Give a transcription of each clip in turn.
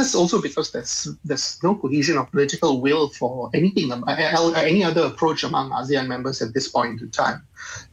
that's also because there's no cohesion of political will for any other approach among ASEAN members at this point in time.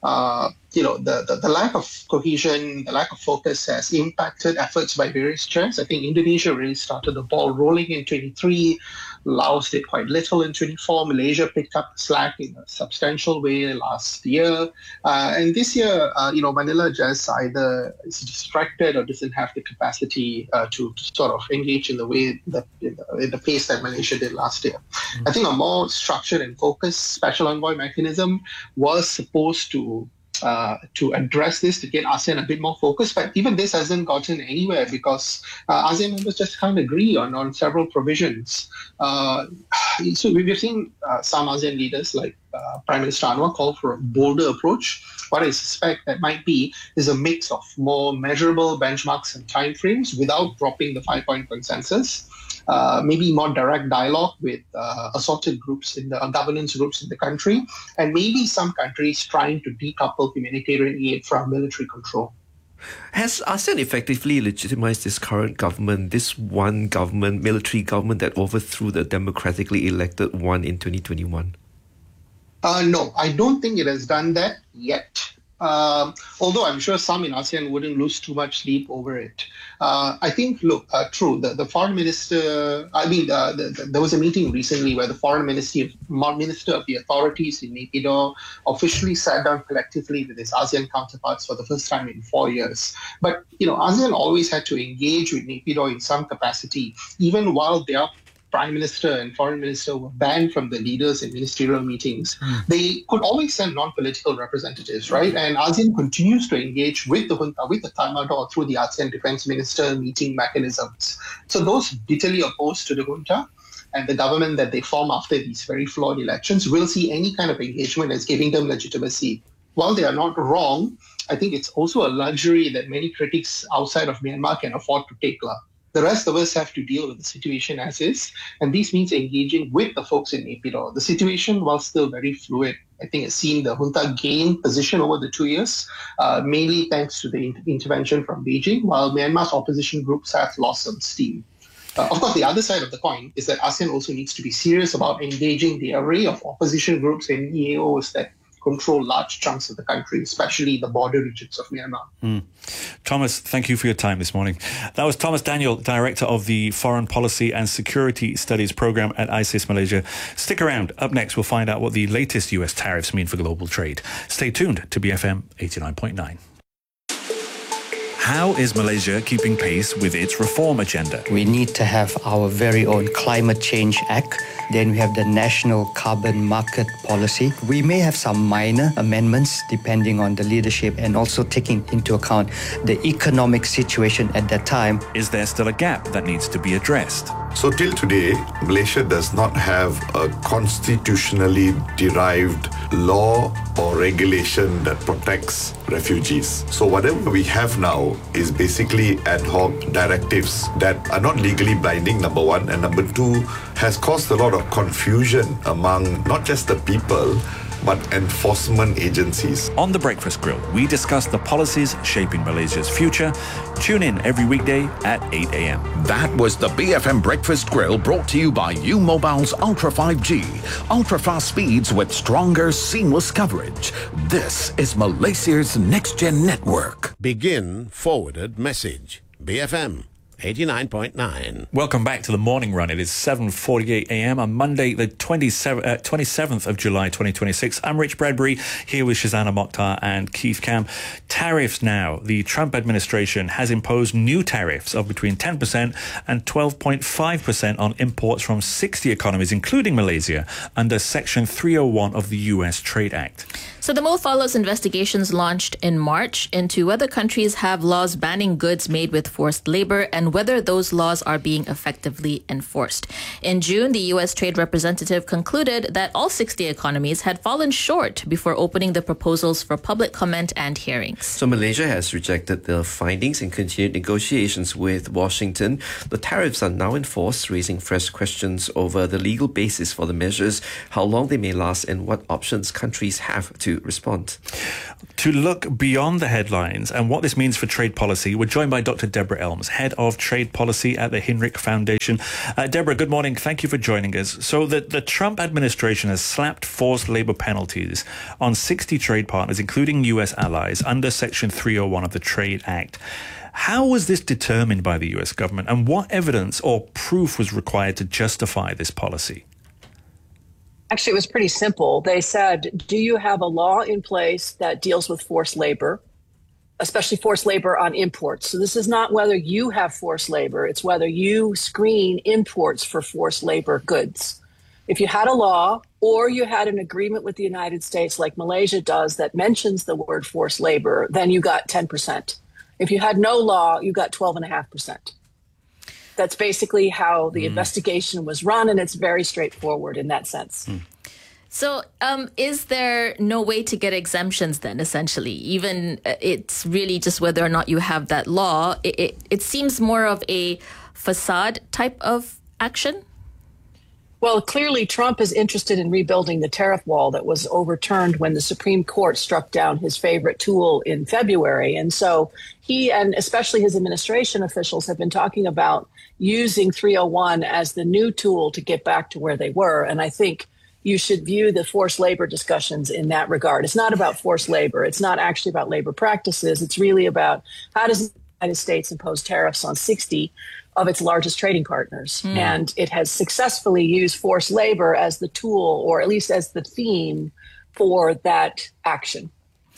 The lack of cohesion, the lack of focus has impacted efforts by various chairs. I think Indonesia really started the ball rolling in 23. Laos did quite little in 24. Malaysia picked up the slack in a substantial way last year. And this year, Manila just either is distracted or doesn't have the capacity to sort of engage in the way in the pace that Malaysia did last year. Mm-hmm. I think a more structured and focused special envoy mechanism was supposed to address this, to get ASEAN a bit more focused. But even this hasn't gotten anywhere because ASEAN members just can't agree on several provisions. So we've seen some ASEAN leaders like Prime Minister Anwar call for a bolder approach. What I suspect that might be is a mix of more measurable benchmarks and timeframes without dropping the 5-point consensus. Maybe more direct dialogue with assorted groups governance groups in the country, and maybe some countries trying to decouple humanitarian aid from military control. Has ASEAN effectively legitimized this current government, this one government, military government that overthrew the democratically elected one in 2021? No, I don't think it has done that yet. Although I'm sure some in ASEAN wouldn't lose too much sleep over it. I think, true, the foreign minister, there was a meeting recently where the foreign minister of the authorities in Naypyidaw officially sat down collectively with his ASEAN counterparts for the first time in 4 years. But, ASEAN always had to engage with Naypyidaw in some capacity, even while their Prime Minister and Foreign Minister were banned from the leaders in ministerial meetings. They could always send non-political representatives, right? And ASEAN continues to engage with the junta, with the Tatmadaw through the ASEAN Defence Minister meeting mechanisms. So those bitterly opposed to the junta and the government that they form after these very flawed elections will see any kind of engagement as giving them legitimacy. While they are not wrong, I think it's also a luxury that many critics outside of Myanmar can afford to take. The rest of us have to deal with the situation as is, and this means engaging with the folks in Naypyidaw. The situation, while still very fluid, I think has seen the junta gain position over the 2 years, mainly thanks to the intervention from Beijing, while Myanmar's opposition groups have lost some steam. Of course, the other side of the coin is that ASEAN also needs to be serious about engaging the array of opposition groups and EAOs that control large chunks of the country, especially the border regions of Myanmar. Thomas, thank you for your time this morning. That was Thomas Daniel, Director of the Foreign Policy and Security Studies Programme at ISIS Malaysia. Stick around. Up next, we'll find out what the latest US tariffs mean for global trade. Stay tuned to BFM 89.9. How is Malaysia keeping pace with its reform agenda? We need to have our very own Climate Change Act. Then we have the National Carbon Market Policy. We may have some minor amendments depending on the leadership and also taking into account the economic situation at that time. Is there still a gap that needs to be addressed? So till today, Malaysia does not have a constitutionally derived law or regulation that protects refugees. So whatever we have now is basically ad hoc directives that are not legally binding, number one, and number two, has caused a lot of confusion among not just the people, but enforcement agencies. On The Breakfast Grill, we discuss the policies shaping Malaysia's future. Tune in every weekday at 8 a.m. That was the BFM Breakfast Grill, brought to you by U-Mobile's Ultra 5G. Ultra-fast speeds with stronger, seamless coverage. This is Malaysia's next-gen network. Begin forwarded message. BFM 89.9. Welcome back to the morning run. It is 7:48 a.m. on Monday, the 27th of July, 2026. I'm Rich Bradbury, here with Shazana Mokhtar and Keith Cam. Tariffs now. The Trump administration has imposed new tariffs of between 10% and 12.5% on imports from 60 economies, including Malaysia, under Section 301 of the U.S. Trade Act. So the move follows investigations launched in March into whether countries have laws banning goods made with forced labor and whether those laws are being effectively enforced. In June, the U.S. Trade Representative concluded that all 60 economies had fallen short before opening the proposals for public comment and hearings. So Malaysia has rejected the findings and continued negotiations with Washington. The tariffs are now in force, raising fresh questions over the legal basis for the measures, how long they may last, and what options countries have to respond. To look beyond the headlines and what this means for trade policy, we're joined by Dr. Deborah Elms, Head of Trade Policy at the Hinrich Foundation. Deborah, good morning. Thank you for joining us. So the Trump administration has slapped forced labor penalties on 60 trade partners, including U.S. allies, under Section 301 of the Trade Act. How was this determined by the U.S. government, and what evidence or proof was required to justify this policy? Actually, it was pretty simple. They said, do you have a law in place that deals with forced labor, especially forced labor on imports? So this is not whether you have forced labor, it's whether you screen imports for forced labor goods. If you had a law or you had an agreement with the United States like Malaysia does that mentions the word forced labor, then you got 10%. If you had no law, you got 12.5%. That's basically how the investigation was run, and it's very straightforward in that sense. So is there no way to get exemptions then, essentially? Even it's really just whether or not you have that law. It seems more of a facade type of action. Well, clearly Trump is interested in rebuilding the tariff wall that was overturned when the Supreme Court struck down his favorite tool in February. And so he and especially his administration officials have been talking about using 301 as the new tool to get back to where they were. And I think you should view the forced labor discussions in that regard. It's not about forced labor. It's not actually about labor practices. It's really about how does the United States impose tariffs on 60 of its largest trading partners. And it has successfully used forced labor as the tool, or at least as the theme for that action.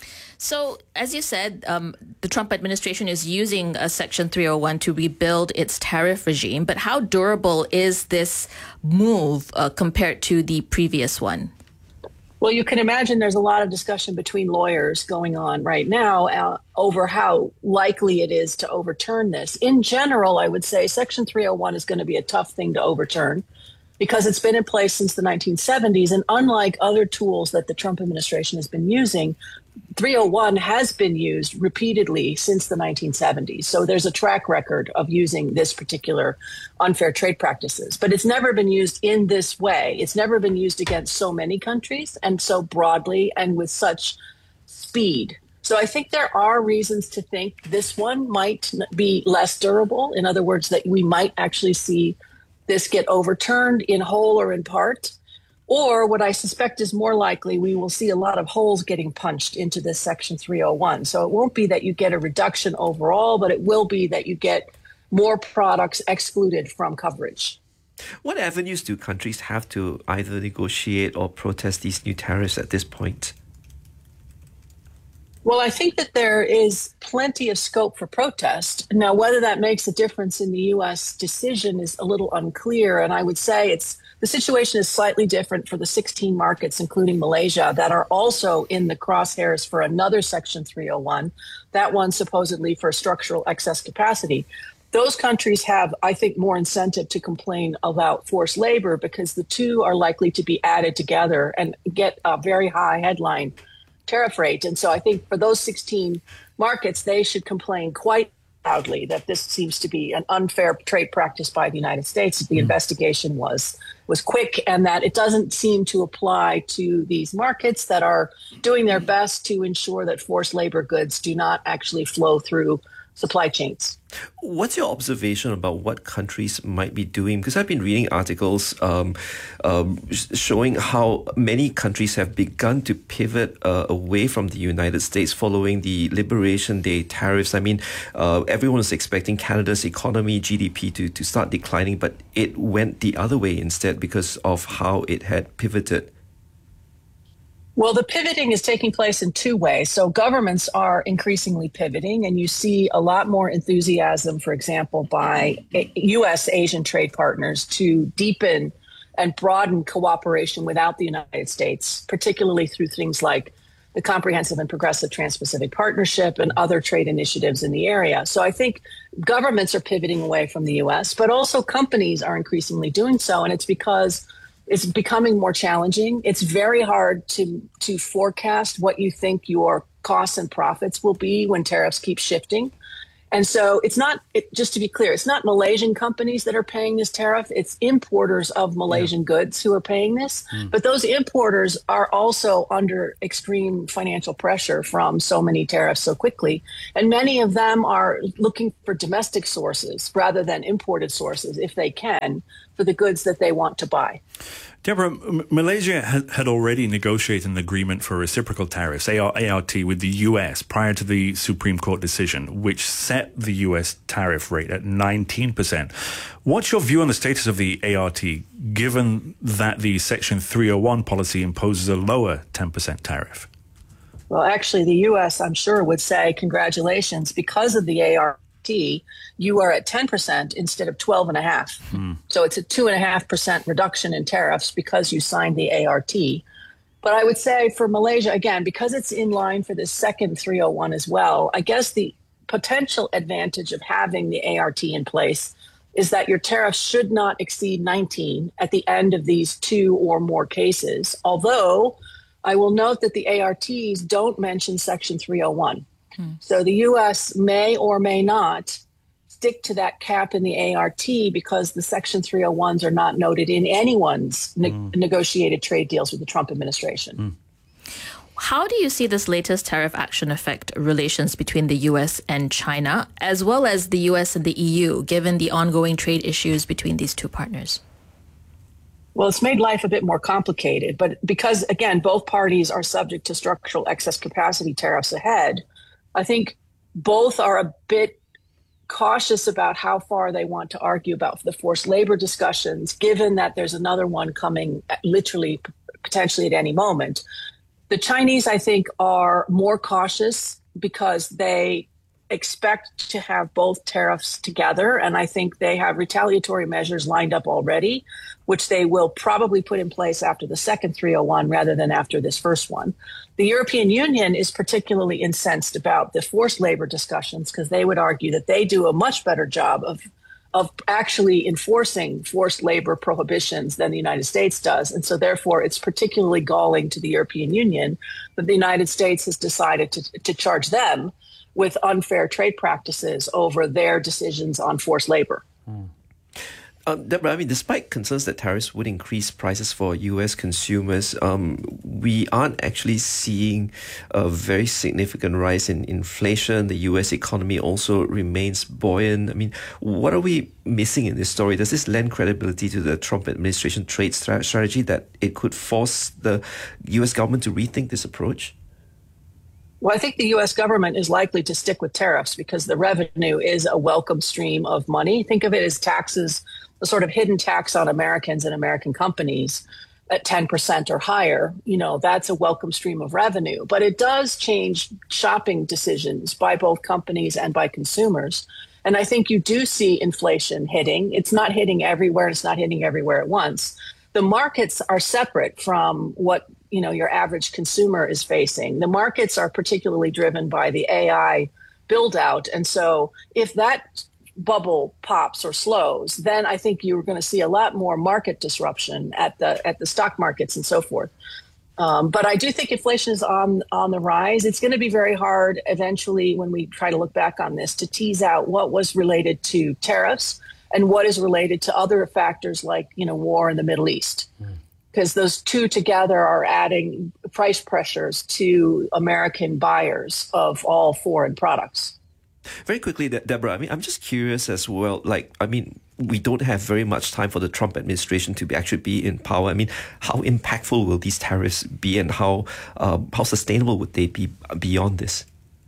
So, as you said, the Trump administration is using a Section 301 to rebuild its tariff regime. But how durable is this move compared to the previous one? Well, you can imagine there's a lot of discussion between lawyers going on right now over how likely it is to overturn this. In general, I would say Section 301 is going to be a tough thing to overturn because it's been in place since the 1970s. And unlike other tools that the Trump administration has been using, 301 has been used repeatedly since the 1970s. So there's a track record of using this particular unfair trade practices, but it's never been used in this way. It's never been used against so many countries and so broadly and with such speed. So I think there are reasons to think this one might be less durable. In other words, that we might actually see this get overturned in whole or in part. Or what I suspect is more likely, we will see a lot of holes getting punched into this Section 301. So it won't be that you get a reduction overall, but it will be that you get more products excluded from coverage. What avenues do countries have to either negotiate or protest these new tariffs at this point? Well, I think that there is plenty of scope for protest. Now, whether that makes a difference in the U.S. decision is a little unclear. And I would say the situation is slightly different for the 16 markets, including Malaysia, that are also in the crosshairs for another Section 301, that one supposedly for structural excess capacity. Those countries have, I think, more incentive to complain about forced labor because the two are likely to be added together and get a very high headline tariff rate. And so I think for those 16 markets, they should complain quite loudly that this seems to be an unfair trade practice by the United States. The investigation was quick and that it doesn't seem to apply to these markets that are doing their best to ensure that forced labor goods do not actually flow through supply chains. What's your observation about what countries might be doing? Because I've been reading articles showing how many countries have begun to pivot away from the United States following the Liberation Day tariffs. I mean, everyone was expecting Canada's economy, GDP, to start declining, but it went the other way instead because of how it had pivoted. Well, the pivoting is taking place in two ways. So governments are increasingly pivoting, and you see a lot more enthusiasm, for example, by U.S. Asian trade partners to deepen and broaden cooperation without the United States, particularly through things like the Comprehensive and Progressive Trans-Pacific Partnership and other trade initiatives in the area. So I think governments are pivoting away from the U.S., but also companies are increasingly doing so, and it's because it's becoming more challenging. It's very hard to forecast what you think your costs and profits will be when tariffs keep shifting. And so it's not, just to be clear, it's not Malaysian companies that are paying this tariff. It's importers of Malaysian goods who are paying this. But those importers are also under extreme financial pressure from so many tariffs so quickly. And many of them are looking for domestic sources rather than imported sources, if they can, for the goods that they want to buy. Deborah, Malaysia had already negotiated an agreement for reciprocal tariffs, ART, with the US prior to the Supreme Court decision, which set the US tariff rate at 19%. What's your view on the status of the ART, given that the Section 301 policy imposes a lower 10% tariff? Well, actually, the US, I'm sure, would say congratulations. Because of the ART, you are at 10% instead of 12.5%. So it's a 2.5% reduction in tariffs because you signed the ART. But I would say for Malaysia, again, because it's in line for the second 301 as well, I guess the potential advantage of having the ART in place is that your tariffs should not exceed 19 at the end of these 2 or more cases. Although I will note that the ARTs don't mention Section 301. So the U.S. may or may not stick to that cap in the ART because the Section 301s are not noted in anyone's negotiated trade deals with the Trump administration. How do you see this latest tariff action affect relations between the U.S. and China, as well as the U.S. and the EU, given the ongoing trade issues between these two partners? Well, it's made life a bit more complicated, but because, again, both parties are subject to structural excess capacity tariffs ahead, I think both are a bit cautious about how far they want to argue about the forced labor discussions, given that there's another one coming literally potentially at any moment. The Chinese, I think, are more cautious because they expect to have both tariffs together. And I think they have retaliatory measures lined up already, which they will probably put in place after the second 301 rather than after this first one. The European Union is particularly incensed about the forced labor discussions because they would argue that they do a much better job of actually enforcing forced labor prohibitions than the United States does. And so therefore, it's particularly galling to the European Union that the United States has decided to charge them with unfair trade practices over their decisions on forced labor. Deborah, I mean, despite concerns that tariffs would increase prices for U.S. consumers, we aren't actually seeing a very significant rise in inflation. The U.S. economy also remains buoyant. I mean, what are we missing in this story? Does this lend credibility to the Trump administration trade strategy that it could force the U.S. government to rethink this approach? Well, I think the U.S. government is likely to stick with tariffs because the revenue is a welcome stream of money. Think of it as taxes, a sort of hidden tax on Americans and American companies at 10% or higher. You know, that's a welcome stream of revenue. But it does change shopping decisions by both companies and by consumers. And I think you do see inflation hitting. It's not hitting everywhere. It's not hitting everywhere at once. The markets are separate from what your average consumer is facing. The markets are particularly driven by the AI build out. And so if that bubble pops or slows, then I think you're going to see a lot more market disruption at the stock markets and so forth. But I do think inflation is on the rise. It's going to be very hard eventually when we try to look back on this to tease out what was related to tariffs and what is related to other factors like, war in the Middle East. Because those two together are adding price pressures to American buyers of all foreign products. Very quickly, Deborah, I mean, I'm just curious as well. We don't have very much time for the Trump administration to actually be in power. I mean, how impactful will these tariffs be and how sustainable would they be beyond this?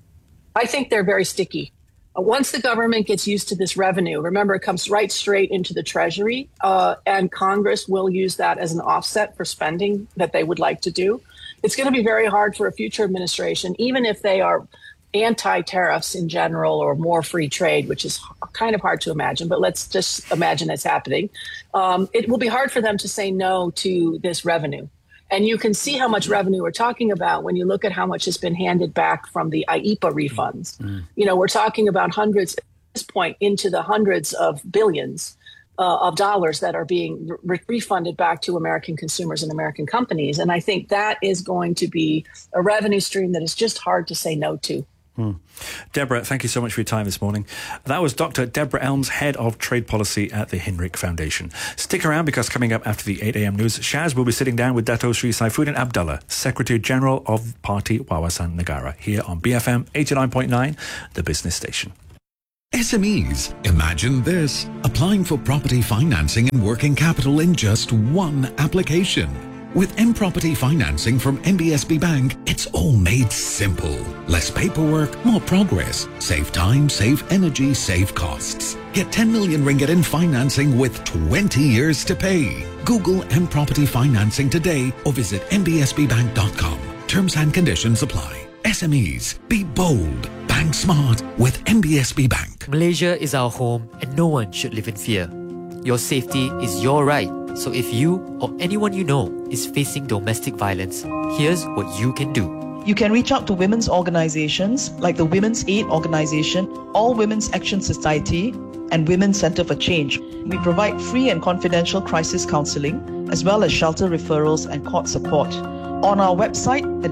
I think they're very sticky. Once the government gets used to this revenue, remember, it comes right straight into the Treasury, and Congress will use that as an offset for spending that they would like to do. It's going to be very hard for a future administration, even if they are anti-tariffs in general or more free trade, which is kind of hard to imagine, but let's just imagine it's happening. It will be hard for them to say no to this revenue. And you can see how much revenue we're talking about when you look at how much has been handed back from the IEEPA refunds. We're talking about hundreds at this point into the hundreds of billions of dollars that are being refunded back to American consumers and American companies. And I think that is going to be a revenue stream that is just hard to say no to. Deborah, thank you so much for your time this morning. That was Dr. Deborah Elms, Head of Trade Policy at the Hinrich Foundation. Stick around, because coming up after the 8 a.m. news, Shaz will be sitting down with Dato Sri Saifuddin Abdullah, Secretary General of Party Wawasan Negara, here on BFM 89.9, the business station. SMEs. Imagine this. Applying for property financing and working capital in just one application. With M-Property financing from MBSB Bank, it's all made simple. Less paperwork, more progress. Save time, save energy, save costs. Get 10 million ringgit in financing with 20 years to pay. Google M-Property financing today or visit mbsbbank.com. Terms and conditions apply. SMEs, be bold. Bank smart with MBSB Bank. Malaysia is our home and no one should live in fear. Your safety is your right. So if you or anyone you know is facing domestic violence, here's what you can do. You can reach out to women's organizations like the Women's Aid Organization, All Women's Action Society, and Women's Center for Change. We provide free and confidential crisis counseling, as well as shelter referrals and court support. On our website at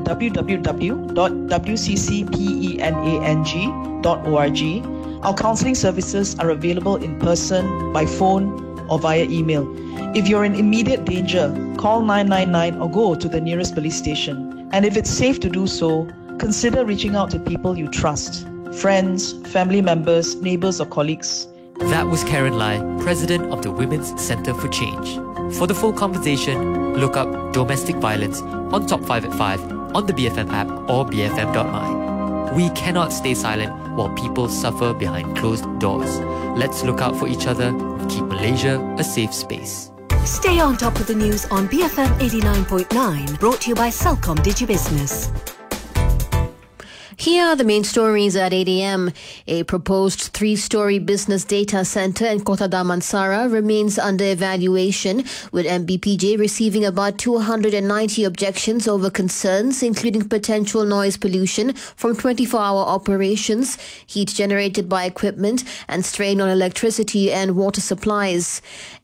www.wccpenang.org, our counseling services are available in person, by phone, or via email. If you're in immediate danger, call 999 or go to the nearest police station. And if it's safe to do so, consider reaching out to people you trust, friends, family members, neighbors, or colleagues. That was Karen Lai, President of the Women's Center for Change. For the full conversation, look up domestic violence on Top 5 at 5 on the BFM app or bfm.my. We cannot stay silent while people suffer behind closed doors. Let's look out for each other and keep Malaysia a safe space. Stay on top of the news on BFM 89.9, brought to you by Celcom DigiBusiness. Here are the main stories at 8 a.m. A proposed 3-story business data center in Kota Damansara remains under evaluation, with MBPJ receiving about 290 objections over concerns, including potential noise pollution from 24-hour operations, heat generated by equipment, and strain on electricity and water supplies.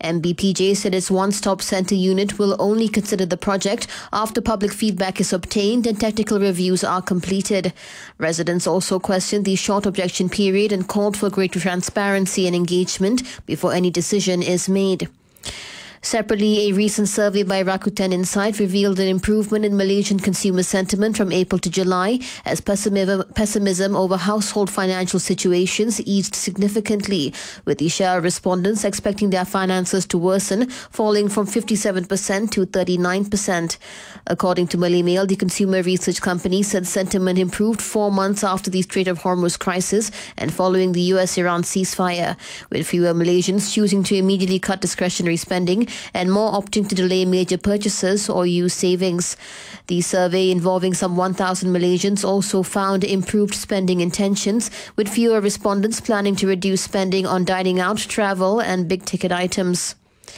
MBPJ said its one-stop center unit will only consider the project after public feedback is obtained and technical reviews are completed. Residents also questioned the short objection period and called for greater transparency and engagement before any decision is made. Separately, a recent survey by Rakuten Insight revealed an improvement in Malaysian consumer sentiment from April to July as pessimism over household financial situations eased significantly, with the share of respondents expecting their finances to worsen falling from 57% to 39%. According to Malay Mail, the consumer research company said sentiment improved 4 months after the Strait of Hormuz crisis and following the US-Iran ceasefire, with fewer Malaysians choosing to immediately cut discretionary spending and more opting to delay major purchases or use savings. The survey, involving some 1,000 Malaysians, also found improved spending intentions, with fewer respondents planning to reduce spending on dining out, travel and big-ticket items.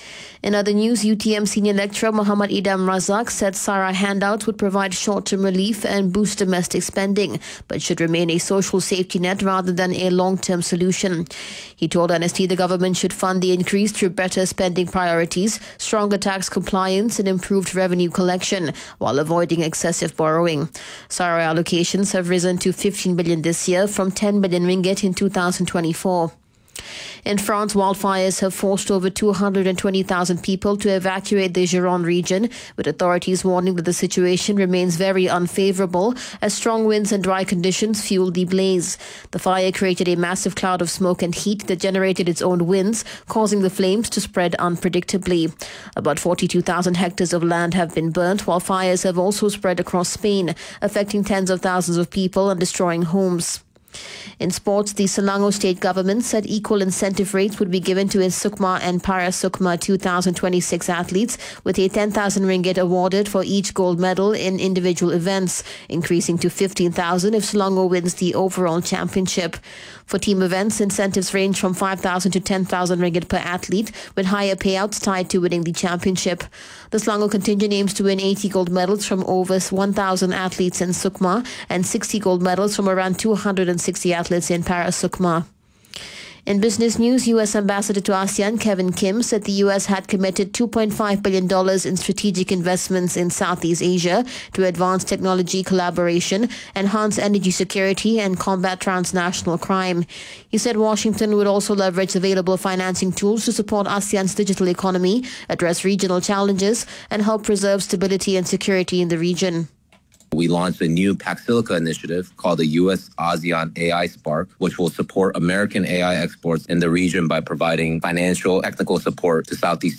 In other news, UTM senior lecturer Muhammad Idam Razak said SARA handouts would provide short-term relief and boost domestic spending, but should remain a social safety net rather than a long-term solution. He told NST the government should fund the increase through better spending priorities, stronger tax compliance and improved revenue collection, while avoiding excessive borrowing. SARA allocations have risen to 15 billion this year from 10 billion ringgit in 2024. In France, wildfires have forced over 220,000 people to evacuate the Gironde region, with authorities warning that the situation remains very unfavorable as strong winds and dry conditions fueled the blaze. The fire created a massive cloud of smoke and heat that generated its own winds, causing the flames to spread unpredictably. About 42,000 hectares of land have been burnt, while fires have also spread across Spain, affecting tens of thousands of people and destroying homes. In sports, the Selangor state government said equal incentive rates would be given to its Sukma and Para Sukma 2026 athletes, with a 10,000 ringgit awarded for each gold medal in individual events, increasing to 15,000 if Selangor wins the overall championship. For team events, incentives range from 5,000 to 10,000 ringgit per athlete, with higher payouts tied to winning the championship. The Selangor contingent aims to win 80 gold medals from over 1,000 athletes in Sukma and 60 gold medals from around 260 athletes in Para Sukma. In business news, U.S. Ambassador to ASEAN Kevin Kim said the U.S. had committed $2.5 billion in strategic investments in Southeast Asia to advance technology collaboration, enhance energy security, and combat transnational crime. He said Washington would also leverage available financing tools to support ASEAN's digital economy, address regional challenges, and help preserve stability and security in the region. We launched a new Paxilica initiative called the U.S. ASEAN AI Spark, which will support American AI exports in the region by providing financial, technical support to Southeast